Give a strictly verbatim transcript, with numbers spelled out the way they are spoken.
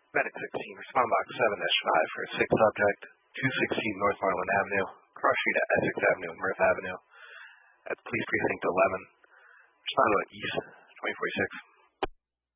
Medic sixteen, respond box seven dash five for a sixth subject, two sixteen North Marlin Avenue, cross street at Essex Avenue and Murph Avenue, at Police Precinct eleven. Respond to an East twenty forty-six.